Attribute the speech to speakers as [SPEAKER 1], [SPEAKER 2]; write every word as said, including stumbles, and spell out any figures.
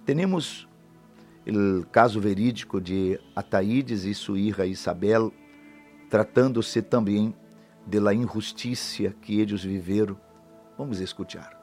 [SPEAKER 1] Temos o caso verídico de Ataídes e sua hija Isabel, tratando-se também da injustiça que eles viveram. Vamos escutar.